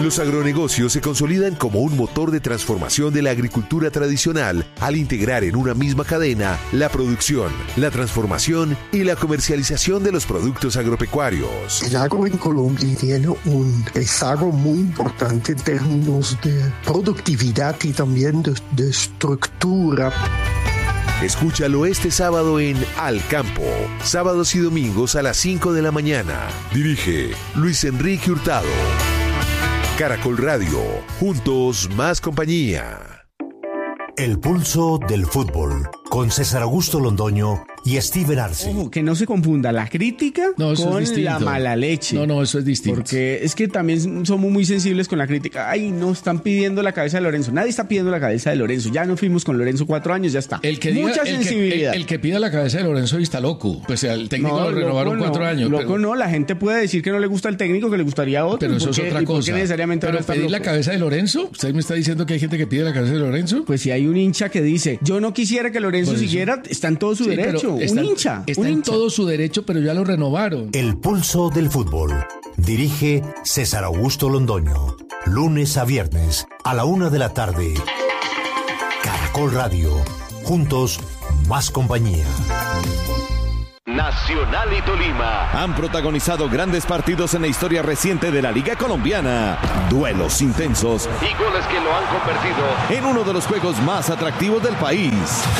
Los agronegocios se consolidan como un motor de transformación de la agricultura tradicional al integrar en una misma cadena la producción, la transformación y la comercialización de los productos agropecuarios. El agro en Colombia tiene un rezago muy importante en términos de productividad y también de estructura. Escúchalo este sábado en Al Campo, sábados y domingos a las 5 de la mañana. Dirige Luis Enrique Hurtado. Caracol Radio, juntos más compañía. El pulso del fútbol, con César Augusto Londoño y Steven Arce. Ojo, que no se confunda la crítica con la mala leche. No, eso es distinto. Porque es que también somos muy sensibles con la crítica. Ay, no, están pidiendo la cabeza de Lorenzo. Nadie está pidiendo la cabeza de Lorenzo. Ya nos fuimos con Lorenzo 4 años, ya está. Mucha sensibilidad. El que pida la cabeza de Lorenzo está loco. Pues el técnico lo renovaron 4 años. Loco no, la gente puede decir que no le gusta el técnico, que le gustaría otro. Pero eso es otra cosa. ¿Por qué necesariamente pero pedir la cabeza de Lorenzo? ¿Usted me está diciendo que hay gente que pide la cabeza de Lorenzo? Pues si hay un hincha que dice, yo no quisiera que Lorenzo siguiera, está en todo su derecho. Un hincha. Está en todo su derecho, pero ya lo renovaron. El pulso del fútbol. Dirige César Augusto Londoño. Lunes a viernes a la 1 de la tarde. Caracol Radio. Juntos, más compañía. Nacional y Tolima han protagonizado grandes partidos en la historia reciente de la Liga Colombiana. Duelos intensos y goles que lo han convertido en uno de los juegos más atractivos del país.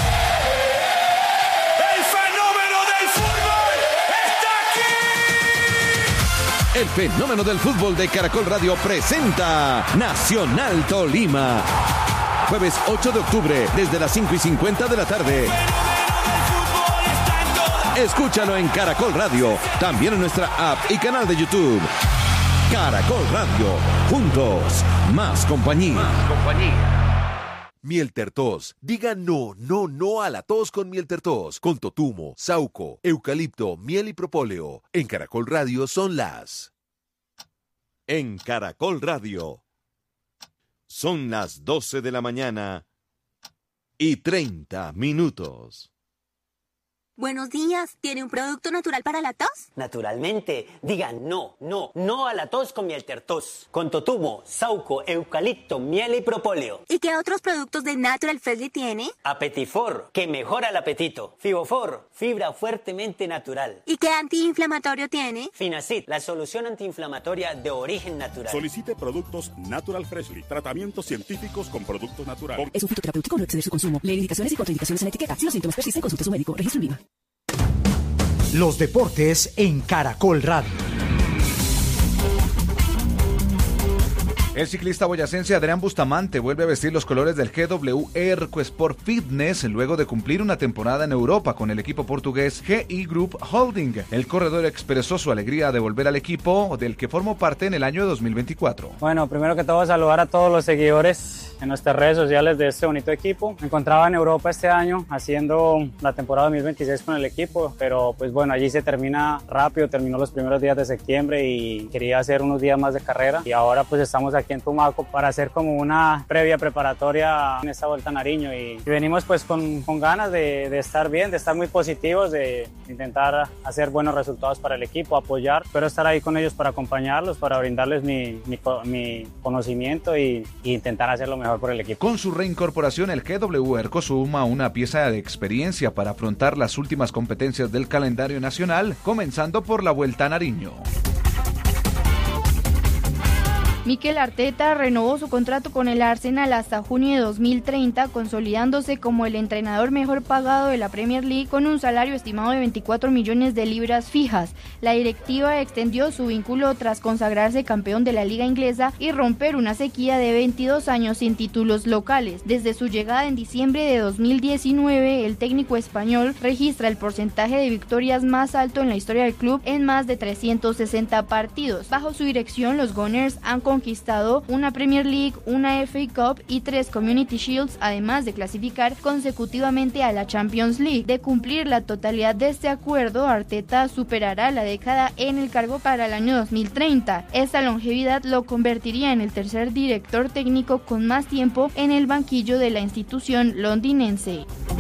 El fenómeno del fútbol de Caracol Radio presenta Nacional Tolima. Jueves 8 de octubre, desde las 5:50 de la tarde. Escúchalo en Caracol Radio, también en nuestra app y canal de YouTube. Caracol Radio, juntos, más compañía. Miel Tertos. Diga no a la tos con Miel Tertos. Con totumo, sauco, eucalipto, miel y propóleo. En Caracol Radio son las... En Caracol Radio. Son las 12 de la mañana y 30 minutos. Buenos días, ¿tiene un producto natural para la tos? Naturalmente, digan no a la tos con Miel Tertos. Con totumo, sauco, eucalipto, miel y propóleo. ¿Y qué otros productos de Natural Freshly tiene? Apetifor, que mejora el apetito. Fibofor, fibra fuertemente natural. ¿Y qué antiinflamatorio tiene? Finacid, la solución antiinflamatoria de origen natural. Solicite productos Natural Freshly, tratamientos científicos con productos naturales. Es un fitoterapéutico, no exceder su consumo. Lee indicaciones y contraindicaciones en la etiqueta. Si los síntomas persisten, consulte a su médico. Registro en IVA. Los deportes en Caracol Radio. El ciclista boyacense Adrián Bustamante vuelve a vestir los colores del GWE Sport Fitness luego de cumplir una temporada en Europa con el equipo portugués GI Group Holding. El corredor expresó su alegría de volver al equipo del que formó parte en el año 2024. Bueno, primero que todo saludar a todos los seguidores en nuestras redes sociales de este bonito equipo. Me encontraba en Europa este año haciendo la temporada 2026 con el equipo, pero pues bueno, allí se termina rápido, terminó los primeros días de septiembre y quería hacer unos días más de carrera y ahora pues estamos aquí en Tumaco para hacer como una previa preparatoria en esta vuelta a Nariño y venimos pues con ganas de estar bien, de estar muy positivos, de intentar hacer buenos resultados para el equipo, apoyar, espero estar ahí con ellos para acompañarlos, para brindarles mi conocimiento y intentar hacer lo mejor por el equipo. Con su reincorporación, el GW Erco suma una pieza de experiencia para afrontar las últimas competencias del calendario nacional, comenzando por la Vuelta a Nariño. Mikel Arteta renovó su contrato con el Arsenal hasta junio de 2030, consolidándose como el entrenador mejor pagado de la Premier League con un salario estimado de 24 millones de libras fijas. La directiva extendió su vínculo tras consagrarse campeón de la Liga Inglesa y romper una sequía de 22 años sin títulos locales. Desde su llegada en diciembre de 2019, el técnico español registra el porcentaje de victorias más alto en la historia del club en más de 360 partidos. Bajo su dirección, los Gunners han conquistado una Premier League, una FA Cup y 3 Community Shields, además de clasificar consecutivamente a la Champions League. De cumplir la totalidad de este acuerdo, Arteta superará la década en el cargo para el año 2030. Esta longevidad lo convertiría en el tercer director técnico con más tiempo en el banquillo de la institución londinense.